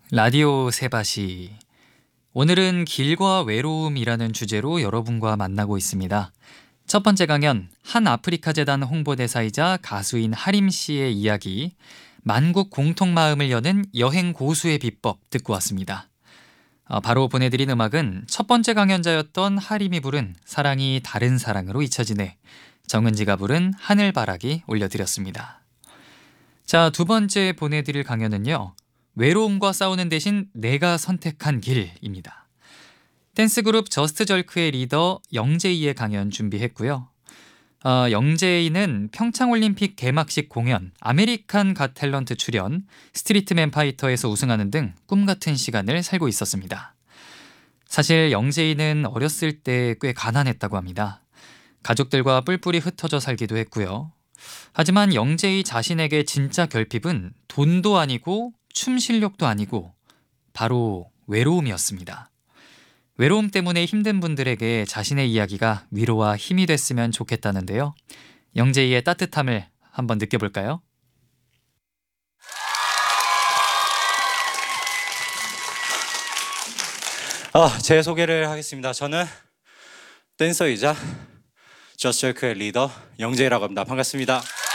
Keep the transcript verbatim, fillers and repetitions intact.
라디오 세바시. 오늘은 길과 외로움이라는 주제로 여러분과 만나고 있습니다. 첫 번째 강연, 한 아프리카 재단 홍보대사이자 가수인 하림 씨의 이야기, 만국 공통 마음을 여는 여행 고수의 비법 듣고 왔습니다. 어, 바로 보내드린 음악은 첫 번째 강연자였던 하림이 부른 사랑이 다른 사랑으로 잊혀지네, 정은지가 부른 하늘바라기 올려드렸습니다. 자, 두 번째 보내드릴 강연은요, 외로움과 싸우는 대신 내가 선택한 길입니다. 댄스 그룹 저스트절크의 리더 영제이의 강연 준비했고요. 어, 영제이는 평창올림픽 개막식 공연, 아메리칸 갓 탤런트 출연, 스트리트맨 파이터에서 우승하는 등 꿈같은 시간을 살고 있었습니다. 사실 영제이는 어렸을 때 꽤 가난했다고 합니다. 가족들과 뿔뿔이 흩어져 살기도 했고요. 하지만 영제이 자신에게 진짜 결핍은 돈도 아니고 춤 실력도 아니고 바로 외로움이었습니다. 외로움 때문에 힘든 분들에게 자신의 이야기가 위로와 힘이 됐으면 좋겠다는데요. 영제이의 따뜻함을 한번 느껴볼까요? 아, 제 소개를 하겠습니다. 저는 댄서이자 저스트절크의 리더 영제이라고 합니다. 반갑습니다.